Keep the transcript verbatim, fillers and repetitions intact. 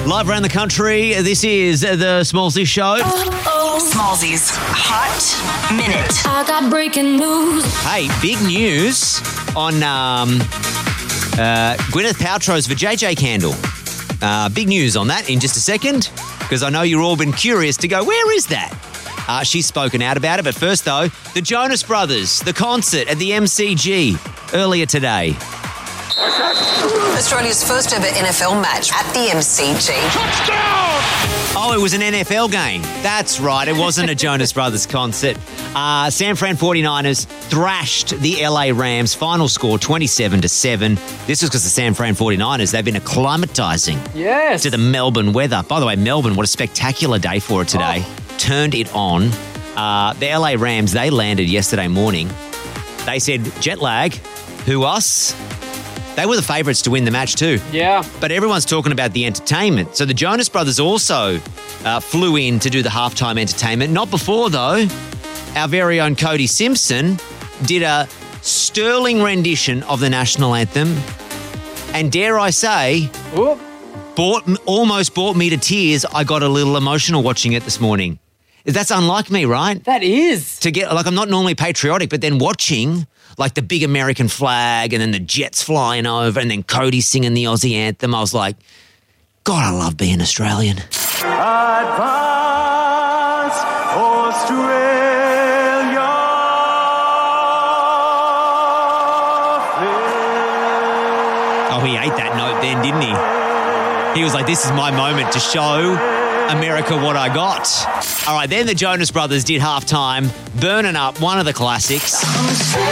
Live around the country, this is the Smallsy Show. Smallsy's Hot Minute. I got breaking news. Hey, big news on um, uh, Gwyneth Paltrow's Vajayjay candle. Uh, big news on that in just a second, because I know you've all been curious to go, where is that? Uh, she's spoken out about it, but first though, the Jonas Brothers, the concert at the M C G earlier today. Australia's first ever N F L match at the M C G. Oh, it was an N F L game. That's right. It wasn't a Jonas Brothers concert. Uh, San Fran forty-niners thrashed the L A Rams. Final score twenty-seven to seven. This was because the San Fran forty-niners, they've been acclimatising Yes. to the Melbourne weather. By the way, Melbourne, what a spectacular day for it today. Oh. Turned it on. Uh, the L A Rams, they landed yesterday morning. They said, jet lag, who us? They were the favourites to win the match too. Yeah. But everyone's talking about the entertainment. So the Jonas Brothers also uh, flew in to do the halftime entertainment. Not before, though. Our very own Cody Simpson did a sterling rendition of the national anthem. And dare I say, Oop. brought, almost brought me to tears. I got a little emotional watching it this morning. That's unlike me, right? That is. To get, like, I'm not normally patriotic, but then watching, like, the big American flag and then the jets flying over and then Cody singing the Aussie anthem, I was like, God, I love being Australian. Advance Australia. Oh, he ate that note then, didn't he? He was like, this is my moment to show America what I got. All right, then the Jonas Brothers did halftime, Burning Up, one of the classics.